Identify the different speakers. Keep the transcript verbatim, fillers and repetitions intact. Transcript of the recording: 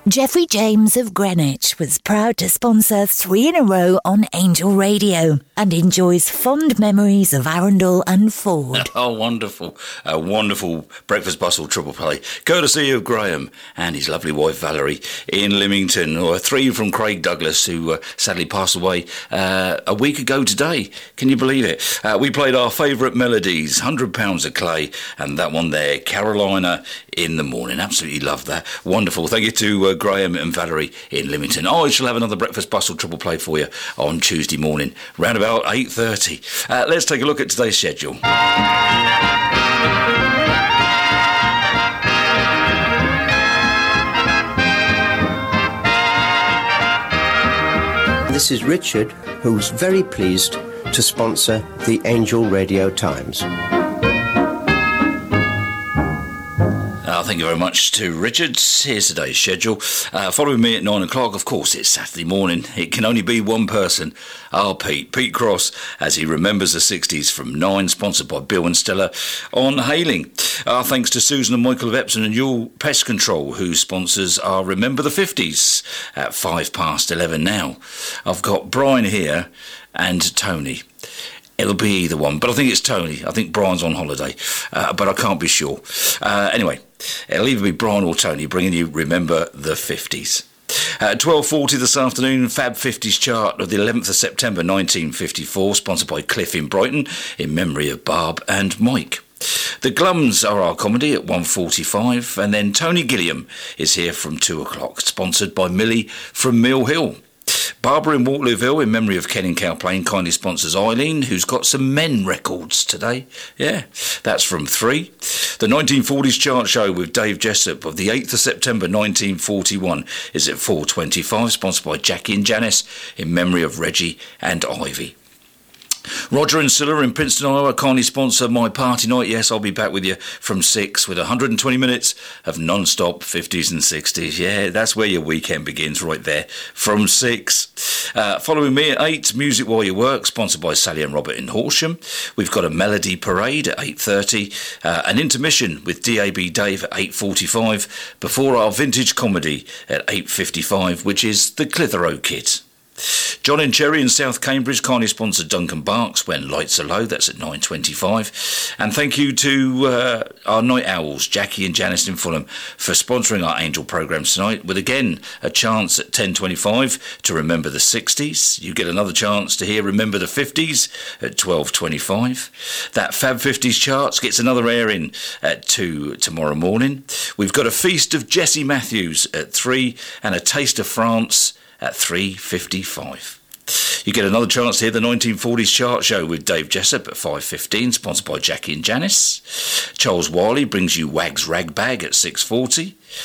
Speaker 1: Jeffrey James of Greenwich was proud to sponsor three in a row on Angel Radio and enjoys fond memories of Arundel and Ford.
Speaker 2: Oh, wonderful. A wonderful breakfast bustle triple play. Courtesy of Graham and his lovely wife Valerie in Lymington. Or three from Craig Douglas, who uh, sadly passed away uh, a week ago today. Can you believe it? Uh, we played our favourite melodies, one hundred pounds of Clay, and that one there, Carolina in the Morning. Absolutely love that. Wonderful. Thank you to uh, Graham and Valerie in Lymington. I shall have another breakfast bustle triple play for you on Tuesday morning, round about eight thirty. Uh, let's take a look at today's schedule.
Speaker 3: This is Richard, who's very pleased to sponsor the Angel Radio Times.
Speaker 2: Uh, thank you very much to Richard. Here's today's schedule. Uh, following me at nine o'clock, of course, it's Saturday morning. It can only be one person. Our Pete, Pete Cross, as he remembers the sixties from nine, sponsored by Bill and Stella on Hailing. Our thanks to Susan and Michael of Epsom and Yule Pest Control, whose sponsors are Remember the fifties at five past eleven now. I've got Brian here and Tony. It'll be either one, but I think it's Tony. I think Brian's on holiday, uh, but I can't be sure. Uh, anyway, it'll either be Brian or Tony bringing you Remember the fifties. At twelve forty this afternoon, Fab fifties chart of the eleventh of September nineteen fifty-four, sponsored by Cliff in Brighton, in memory of Barb and Mike. The Glums are our comedy at one forty-five, and then Tony Gilliam is here from two o'clock, sponsored by Millie from Mill Hill. Barbara in Waterlooville, in memory of Ken in Cowplain, kindly sponsors Eileen, who's got some men records today. Yeah, that's from three. The nineteen forties chart show with Dave Jessup of the eighth of September nineteen forty-one is at four twenty-five, sponsored by Jackie and Janice, in memory of Reggie and Ivy. Roger and Scylla in Princeton, Iowa, kindly sponsor my party night. Yes, I'll be back with you from six with one hundred twenty minutes of non-stop fifties and sixties. Yeah, that's where your weekend begins, right there, from six. Uh, following me at eight, Music While You Work, sponsored by Sally and Robert in Horsham. We've got a Melody Parade at eight thirty, uh, an intermission with D A B Dave at eight forty-five, before our vintage comedy at eight fifty-five, which is the Clitheroe Kid. John and Cherry in South Cambridge kindly sponsored Duncan Barks when lights are low. That's at nine twenty-five. And thank you to uh, our night owls, Jackie and Janice in Fulham, for sponsoring our Angel programmes tonight, with again a chance at ten twenty-five to remember the sixties. You get another chance to hear Remember the fifties at twelve twenty-five. That Fab fifties charts gets another airing at two tomorrow morning. We've got a Feast of Jesse Matthews at three and a Taste of France at three fifty-five. You get another chance to hear the nineteen forties chart show with Dave Jessup at five fifteen, sponsored by Jackie and Janice. Charles Wiley brings you Wags Ragbag at six forty.